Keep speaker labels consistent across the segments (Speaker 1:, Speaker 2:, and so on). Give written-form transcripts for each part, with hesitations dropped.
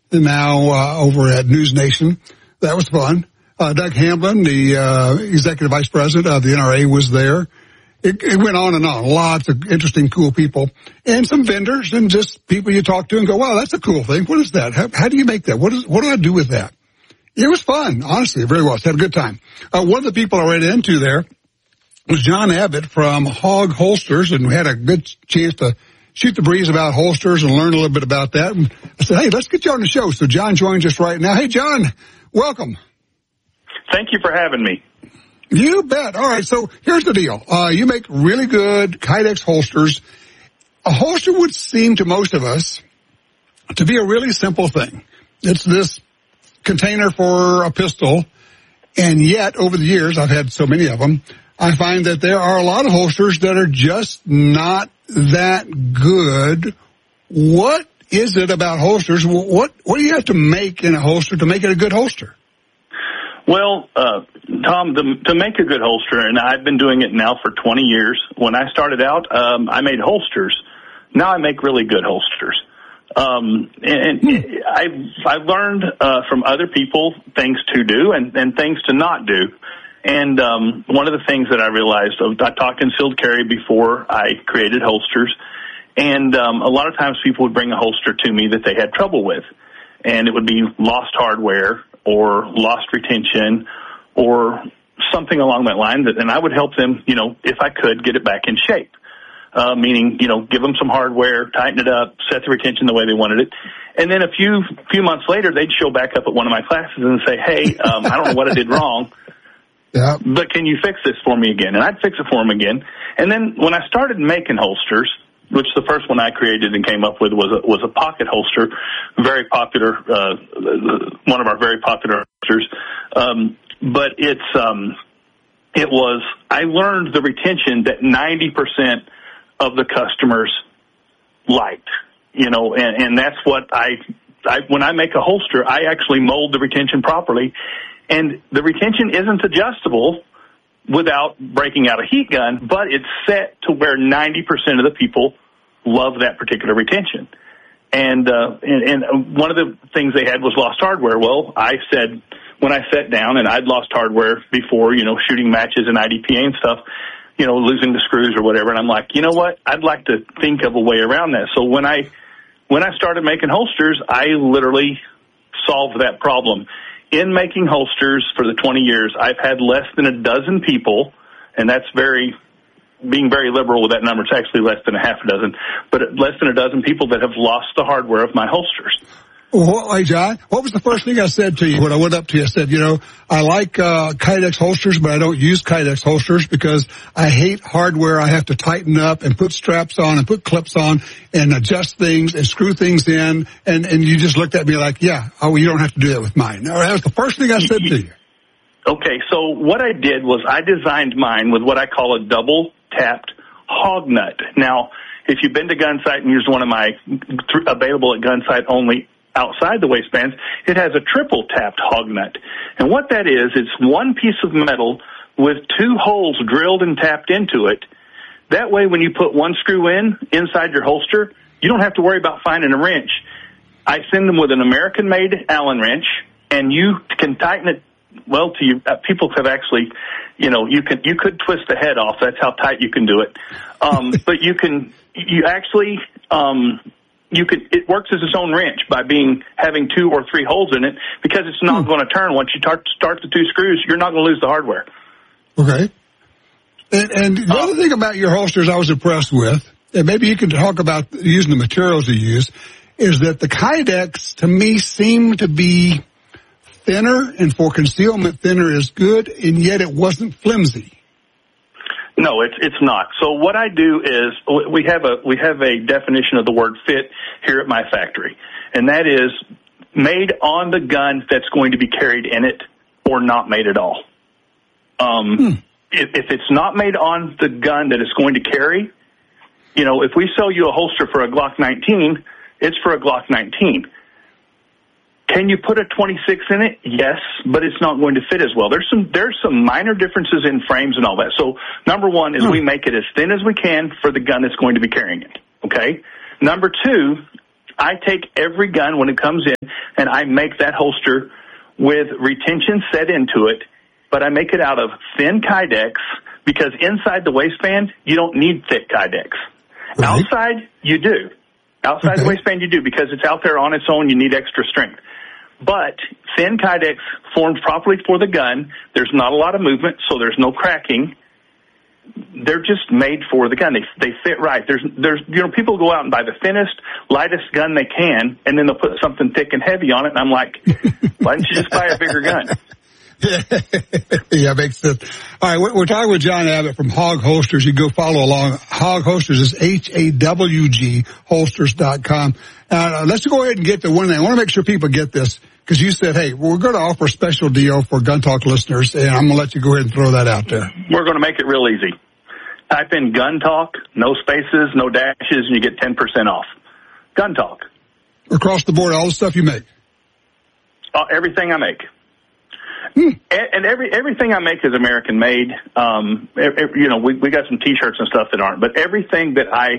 Speaker 1: now over at News Nation. That was fun. Doug Hamblin, the executive vice president of the NRA, was there. It went on and on. Lots of interesting, cool people, and some vendors, and just people you talk to and go, "Wow, that's a cool thing. What is that? How do you make that? What do I do with that?" It was fun, honestly, very well. Had a good time. One of the people I ran into there was John Abbott from Hog Holsters, and we had a good chance to shoot the breeze about holsters and learn a little bit about that. And I said, "Hey, let's get you on the show." So John joins us right now. Hey, John, welcome.
Speaker 2: Thank you for having me.
Speaker 1: You bet. All right, so here's the deal. You make really good Kydex holsters. A holster would seem to most of us to be a really simple thing. It's this container for a pistol, and yet over the years, I've had so many of them, I find that there are a lot of holsters that are just not that good. What is it about holsters? What do you have to make in a holster to make it a good holster?
Speaker 2: Well, Tom, to make a good holster, and I've been doing it now for 20 years. When I started out, I made holsters. Now I make really good holsters. I've learned from other people things to do and things to not do. And one of the things that I realized, I talked concealed carry before I created holsters, and a lot of times people would bring a holster to me that they had trouble with, and it would be lost hardware or lost retention or something along that line, and I would help them, if I could, get it back in shape. Meaning, give them some hardware, tighten it up, set the retention the way they wanted it. And then a few months later, they'd show back up at one of my classes and say, "Hey, I don't know what I did wrong, but can you fix this for me again?" And I'd fix it for them again. And then when I started making holsters, which the first one I created and came up with was a pocket holster, very popular, one of our very popular holsters. But I learned the retention that 90% of the customers liked, and that's what when I make a holster, I actually mold the retention properly, and the retention isn't adjustable without breaking out a heat gun, but it's set to where 90% of the people love that particular retention. And one of the things they had was lost hardware. Well, I said, when I sat down, and I'd lost hardware before, shooting matches and IDPA and stuff, losing the screws or whatever. And I'm like, you know what? I'd like to think of a way around that. So when I started making holsters, I literally solved that problem. In making holsters for the 20 years, I've had less than a dozen people, and that's being very liberal with that number. It's actually less than a half a dozen, but less than a dozen people that have lost the hardware of my holsters.
Speaker 1: Well, hey, John, what was the first thing I said to you when I went up to you? I said, I like Kydex holsters, but I don't use Kydex holsters because I hate hardware. I have to tighten up and put straps on and put clips on and adjust things and screw things in. And you just looked at me like, you don't have to do that with mine. That was the first thing I said to you.
Speaker 2: Okay, so what I did was I designed mine with what I call a double-tapped hog nut. Now, if you've been to Gunsight and used one of my available at Gunsight only outside the waistbands, it has a triple-tapped hog nut. And what that is, it's one piece of metal with two holes drilled and tapped into it. That way, when you put one screw inside your holster, you don't have to worry about finding a wrench. I send them with an American-made Allen wrench, and you can tighten it. Well, to you, people have actually, you could twist the head off. That's how tight you can do it. But it works as its own wrench by having 2 or 3 holes in it, because it's not going to turn. Once you start the 2 screws, you're not going to lose the hardware.
Speaker 1: Okay. And the other thing about your holsters I was impressed with, and maybe you can talk about using the materials you use, is that the Kydex, to me, seem to be thinner, and for concealment, thinner is good, and yet it wasn't flimsy.
Speaker 2: No, it's not. So what I do is we have a definition of the word fit here at my factory, and that is made on the gun that's going to be carried in it, or not made at all. If it's not made on the gun that it's going to carry, if we sell you a holster for a Glock 19, it's for a Glock 19. Can you put a 26 in it? Yes, but it's not going to fit as well. There's some minor differences in frames and all that. So number one is we make it as thin as we can for the gun that's going to be carrying it. Okay. Number two, I take every gun when it comes in, and I make that holster with retention set into it, but I make it out of thin Kydex, because inside the waistband, you don't need thick Kydex. Right. Outside, you do. Outside the waistband, you do, because it's out there on its own. You need extra strength. But thin Kydex forms properly for the gun. There's not a lot of movement, so there's no cracking. They're just made for the gun. They fit right. There's people go out and buy the thinnest, lightest gun they can, and then they'll put something thick and heavy on it. And I'm like, why didn't you just buy a bigger gun?
Speaker 1: Yeah, makes sense. All right, we're talking with John Abbott from Hog Holsters. You go follow along. Hog Holsters is HAWG holsters.com. Let's go ahead and get to one thing. I want to make sure people get this, because you said, hey, we're going to offer a special deal for Gun Talk listeners, and I'm going to let you go ahead and throw that out there.
Speaker 2: We're going to make it real easy. Type in Gun Talk, no spaces, no dashes, and you get 10% off. Gun Talk.
Speaker 1: Across the board, all the stuff you make.
Speaker 2: Everything I make. And everything I make is American made. We got some T-shirts and stuff that aren't, but everything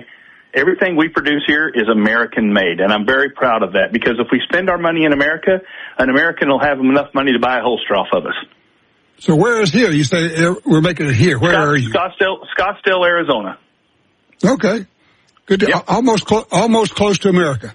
Speaker 2: we produce here is American made, and I'm very proud of that, because if we spend our money in America, an American will have enough money to buy a holster off of us.
Speaker 1: So where is here? You say we're making it here. Where are you?
Speaker 2: Scottsdale, Arizona.
Speaker 1: Okay, good. Yep. Almost close to America.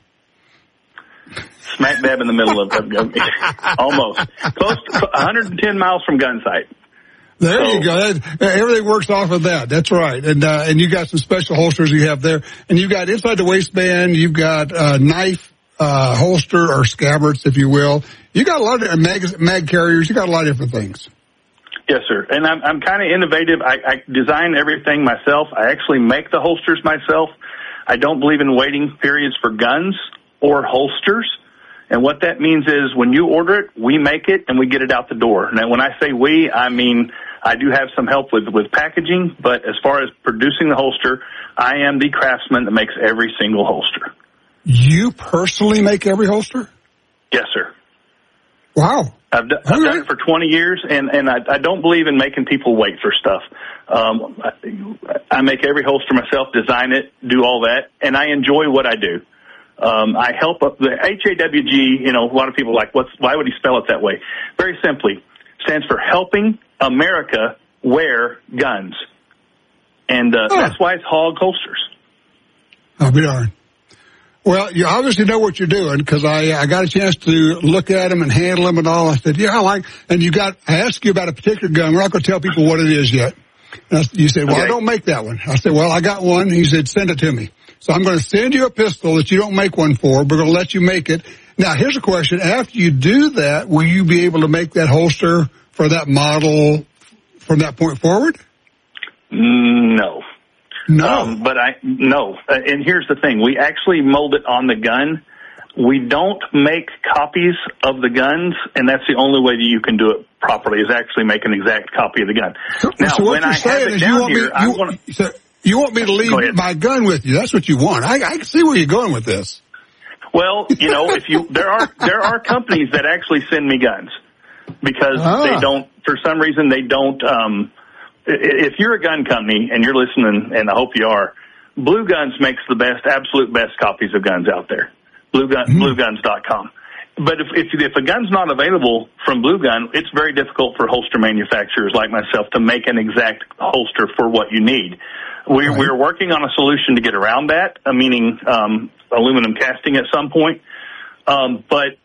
Speaker 2: Smack dab in the middle of almost close to 110 miles from Gunsight.
Speaker 1: There you go. Everything works off of that. That's right. And you got some special holsters you have there, and you've got inside the waistband. You've got knife holster or scabbards, if you will. You got a lot of mag carriers. You got a lot of different things.
Speaker 2: Yes, sir. And I'm kind of innovative. I design everything myself. I actually make the holsters myself. I don't believe in waiting periods for guns or holsters. And what that means is when you order it, we make it and we get it out the door. Now, when I say we, I mean I do have some help with packaging, but as far as producing the holster, I am the craftsman that makes every single holster.
Speaker 1: You personally make every holster?
Speaker 2: Yes, sir.
Speaker 1: Wow.
Speaker 2: I've done it for 20 years, and I don't believe in making people wait for stuff. I make every holster myself, design it, do all that, and I enjoy what I do. I help the HAWG, a lot of people are like, why would he spell it that way? Very simply, stands for Helping America Wear Guns. And that's why it's Hog Holsters.
Speaker 1: I'll be darned. Well, you obviously know what you're doing, because I got a chance to look at them and handle them and all. I said, I asked you about a particular gun. We're not going to tell people what it is yet. And you said, well, okay. I don't make that one. I said, well, I got one. He said, send it to me. So I'm going to send you a pistol that you don't make one for. We're going to let you make it. Now, here's a question. After you do that, will you be able to make that holster for that model from that point forward?
Speaker 2: No.
Speaker 1: No.
Speaker 2: No. And here's the thing. We actually mold it on the gun. We don't make copies of the guns, and that's the only way that you can do it properly, is actually make an exact copy of the gun.
Speaker 1: So what you're saying is you want me to leave my gun with you. That's what you want. I can see where you're going with this.
Speaker 2: Well, there are companies that actually send me guns, because they don't, for some reason they don't, if you're a gun company and you're listening, and I hope you are, Blue Guns makes the absolute best copies of guns out there. Blueguns.com. But if a gun's not available from Blue Gun, it's very difficult for holster manufacturers like myself to make an exact holster for what you need. We're working on a solution to get around that, meaning aluminum casting at some point. But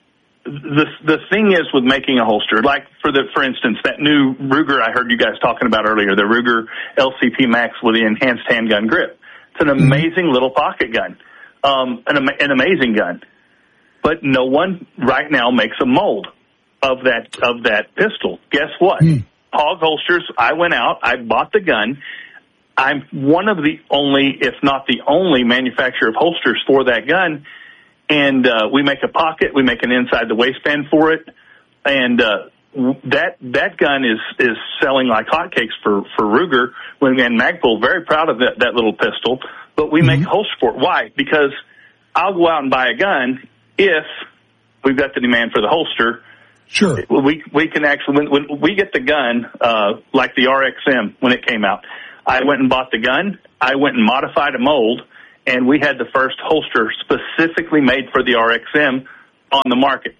Speaker 2: the thing is with making a holster, like for instance, that new Ruger I heard you guys talking about earlier, the Ruger LCP Max with the enhanced handgun grip. It's an amazing little pocket gun, an amazing gun. But no one right now makes a mold of that pistol. Guess what? Hog Holsters. I went out, I bought the gun. I'm one of the only, if not the only, manufacturer of holsters for that gun. And we make a pocket, we make an inside the waistband for it, and that gun is selling like hotcakes for Ruger. And Magpul, very proud of that little pistol, but we make a holster for it. Why? Because I'll go out and buy a gun if we've got the demand for the holster.
Speaker 1: Sure.
Speaker 2: We can actually, when we get the gun, like the RXM when it came out, I went and bought the gun, I went and modified a mold, and we had the first holster specifically made for the RXM on the market.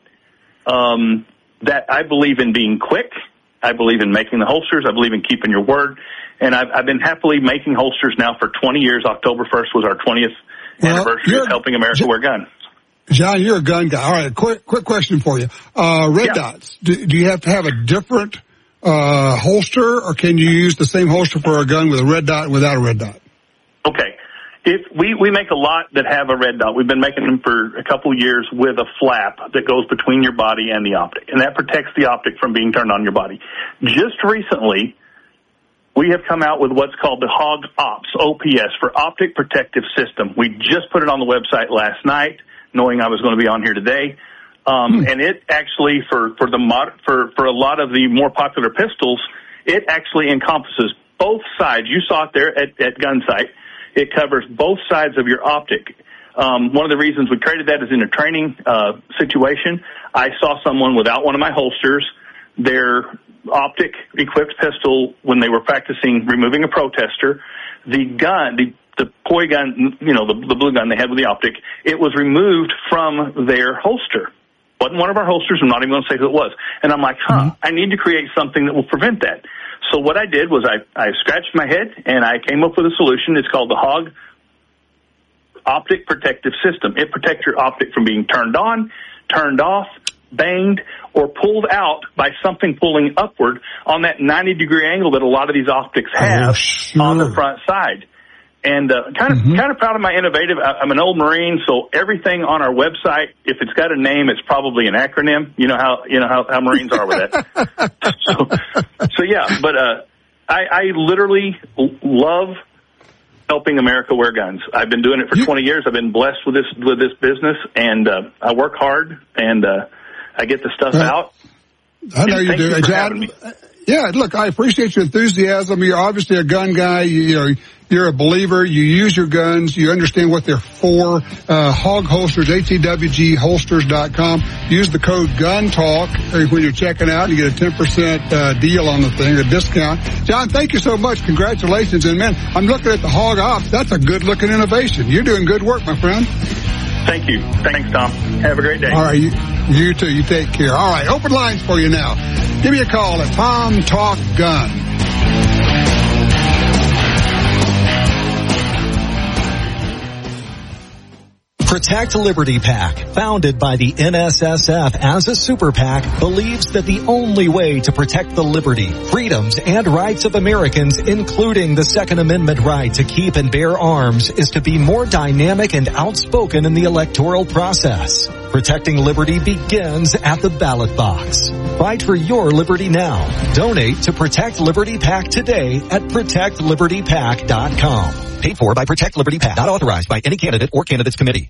Speaker 2: That I believe in being quick. I believe in making the holsters. I believe in keeping your word. And I've been happily making holsters now for 20 years. October 1st was our 20th anniversary of helping America wear guns.
Speaker 1: John, you're a gun guy. All right, quick question for you. Red dots. Do you have to have a different holster, or can you use the same holster for a gun with a red dot and without a red dot?
Speaker 2: Okay. If we make a lot that have a red dot. We've been making them for a couple of years with a flap that goes between your body and the optic, and that protects the optic from being turned on your body. Just recently, we have come out with what's called the HOG Ops, OPS, for Optic Protective System. We just put it on the website last night, knowing I was going to be on here today. And it actually, for a lot of the more popular pistols, it actually encompasses both sides. You saw it there at Gunsight. It covers both sides of your optic. One of the reasons we created that is in a training situation. I saw someone without one of my holsters, their optic equipped pistol, when they were practicing removing a protester, the gun, the poi gun, the blue gun they had with the optic, it was removed from their holster. Wasn't one of our holsters. I'm not even going to say who it was. And I'm like, I need to create something that will prevent that. So what I did was I scratched my head and I came up with a solution. It's called the HOG Optic Protective System. It protects your optic from being turned on, turned off, banged, or pulled out by something pulling upward on that 90-degree angle that a lot of these optics have on the front side. And kind of proud of my innovative. I'm an old Marine, so everything on our website, if it's got a name, it's probably an acronym. You know how Marines are with that. so yeah. But I literally love helping America wear guns. I've been doing it for 20 years. I've been blessed with this business, and I work hard, and I get the stuff out.
Speaker 1: I know you do, John. Yeah, look, I appreciate your enthusiasm. You're obviously a gun guy. You're a believer. You use your guns. You understand what they're for. Hog Holsters, HEWGholsters.com. Use the code GUNTALK when you're checking out. You get a 10% deal on the thing, a discount. John, thank you so much. Congratulations. And, man, I'm looking at the Hog Ops. That's a good-looking innovation. You're doing good work, my friend.
Speaker 2: Thank you. Thanks, Tom. Have a great day.
Speaker 1: All right. You too. You take care. All right. Open lines for you now. Give me a call at Tom Talk Gun.
Speaker 3: Protect Liberty PAC, founded by the NSSF as a super PAC, believes that the only way to protect the liberty, freedoms, and rights of Americans, including the Second Amendment right to keep and bear arms, is to be more dynamic and outspoken in the electoral process. Protecting liberty begins at the ballot box. Fight for your liberty now. Donate to Protect Liberty PAC today at ProtectLibertyPAC.com. Paid for by Protect Liberty PAC. Not authorized by any candidate or candidates committee.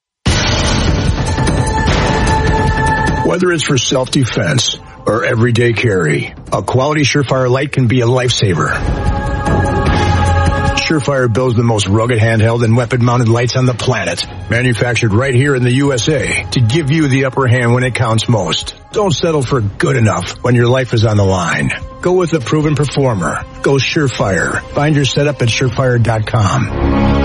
Speaker 4: Whether it's for self-defense or everyday carry, a quality Surefire light can be a lifesaver. Surefire builds the most rugged handheld and weapon-mounted lights on the planet, manufactured right here in the USA to give you the upper hand when it counts most. Don't settle for good enough when your life is on the line. Go with a proven performer. Go Surefire. Find your setup at Surefire.com.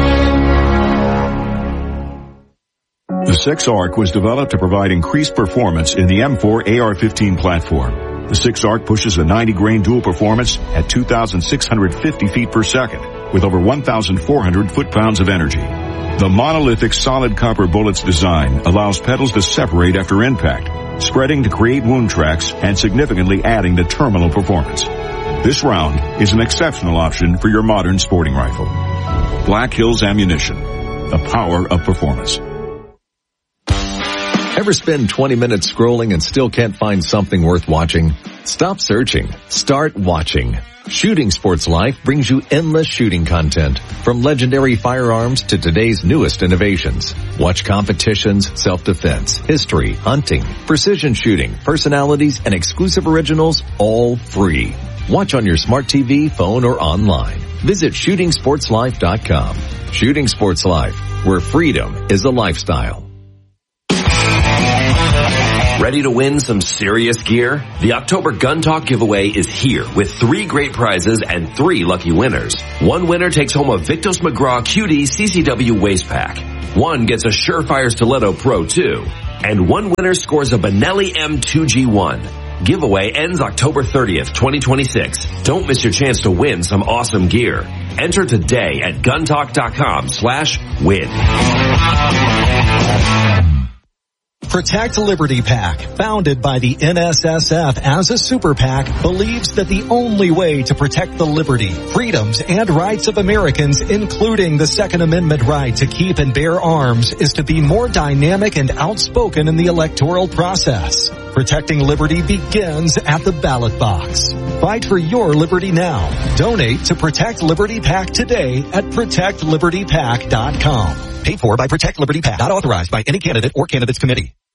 Speaker 5: The 6-ARC was developed to provide increased performance in the M4 AR-15 platform. The 6-ARC pushes a 90-grain dual performance at 2,650 feet per second with over 1,400 foot-pounds of energy. The monolithic solid copper bullet's design allows petals to separate after impact, spreading to create wound tracks and significantly adding to terminal performance. This round is an exceptional option for your modern sporting rifle. Black Hills Ammunition, the power of performance.
Speaker 6: Ever spend 20 minutes scrolling and still can't find something worth watching? Stop searching. Start watching. Shooting Sports Life brings you endless shooting content, from legendary firearms to today's newest innovations. Watch competitions, self-defense, history, hunting, precision shooting, personalities, and exclusive originals, all free. Watch on your smart TV, phone, or online. Visit shootingsportslife.com. Shooting Sports Life, where freedom is a lifestyle.
Speaker 7: Ready to win some serious gear? The October Gun Talk giveaway is here with 3 great prizes and 3 lucky winners. One winner takes home a Victos McGraw QD CCW waist pack. One gets a Surefire Stiletto Pro 2. And one winner scores a Benelli M2G1. Giveaway ends October 30th, 2026. Don't miss your chance to win some awesome gear. Enter today at guntalk.com/win.
Speaker 3: Protect Liberty PAC, founded by the NSSF as a super PAC, believes that the only way to protect the liberty, freedoms, and rights of Americans, including the Second Amendment right to keep and bear arms, is to be more dynamic and outspoken in the electoral process. Protecting liberty begins at the ballot box. Fight for your liberty now. Donate to Protect Liberty PAC today at ProtectLibertyPAC.com. Paid for by Protect Liberty PAC. Not authorized by any candidate or candidates committee.